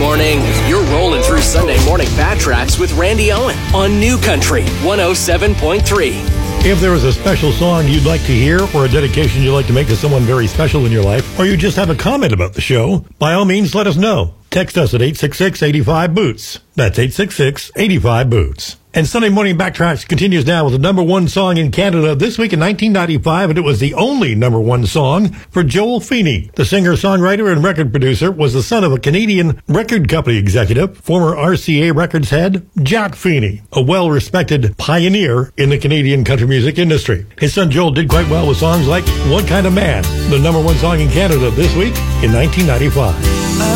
morning. You're rolling through Sunday morning Fat Tracks with Randy Owen on New Country 107.3. If there is a special song you'd like to hear or a dedication you'd like to make to someone very special in your life, or you just have a comment about the show, by all means, let us know. Text us at 866-85-BOOTS. That's 866-85-BOOTS. And Sunday Morning Backtracks continues now with the number one song in Canada this week in 1995, and it was the only number one song for Joel Feeney. The singer-songwriter and record producer was the son of a Canadian record company executive, former RCA Records head, Jack Feeney, a well-respected pioneer in the Canadian country music industry. His son Joel did quite well with songs like What Kind of Man, the number one song in Canada this week in 1995.